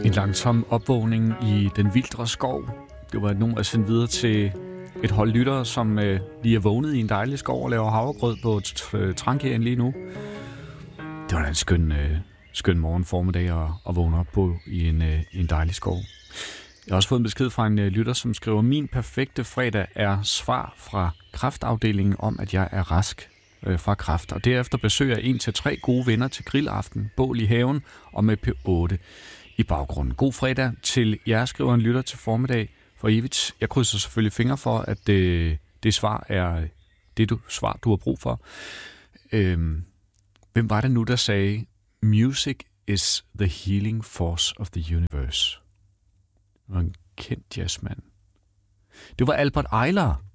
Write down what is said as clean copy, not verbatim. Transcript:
En langsom opvågning i den vildre skov. Det var nogen, der sendt videre til et hold lyttere, som lige er vågnet i en dejlig skov og laver havregrød på Trankæren lige nu. Det var da en skøn morgen formiddag at vågne op på i en dejlig skov. Jeg har også fået en besked fra en lytter, som skriver: min perfekte fredag er svar fra kræftafdelingen om, at jeg er rask fra kræft. Og derefter besøger jeg 1-3 gode venner til grillaften, bål i haven og med P8 i baggrunden. God fredag til jer, skriver en lytter til formiddag for evigt. Jeg krydser selvfølgelig fingre for, at det svar er det svar, du har brug for. Hvem var det nu, der sagde: Music is the healing force of the universe? Det var en kendt jazzmand. Det var Albert Ayler.